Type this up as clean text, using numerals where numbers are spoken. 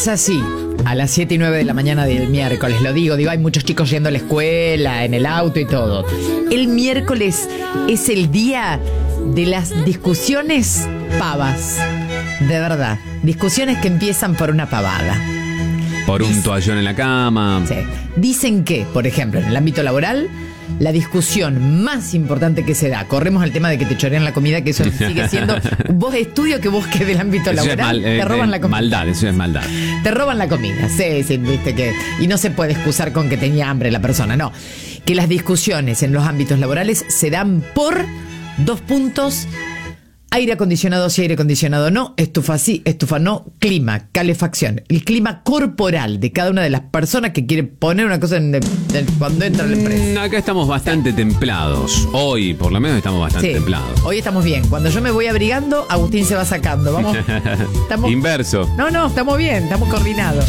Es así. A las 7:09 de la mañana del miércoles, lo digo, hay muchos chicos yendo a la escuela, en el auto y todo. El miércoles es el día de las discusiones pavas. De verdad. Discusiones que empiezan por una pavada. Por un toallón en la cama. Sí. Dicen que, por ejemplo, en el ámbito laboral, la discusión más importante que se da, corremos al tema de que te chorean la comida, que eso sigue siendo vos estudio que vos que del ámbito laboral, te roban la comida. Maldad, eso es maldad. Te roban la comida, sí, viste que. Y no se puede excusar con que tenía hambre la persona, no. Que las discusiones en los ámbitos laborales se dan por 2 puntos. Aire acondicionado sí, aire acondicionado no, estufa sí, estufa no, clima, calefacción. El clima corporal de cada una de las personas que quiere poner una cosa cuando entra a la empresa. Acá estamos bastante templados. Hoy, por lo menos, estamos bastante templados. Hoy estamos bien. Cuando yo me voy abrigando, Agustín se va sacando. Vamos. Estamos... Inverso. No, estamos bien, estamos coordinados.